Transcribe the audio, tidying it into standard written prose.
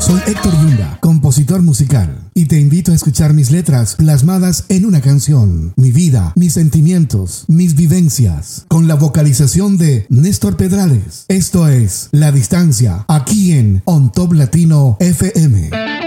Soy Héctor Yunda, compositor musical, y te invito a escuchar mis letras plasmadas en una canción, mi vida, mis sentimientos, mis vivencias, con la vocalización de Néstor Pedrales. Esto es La Distancia, aquí en On Top Latino FM.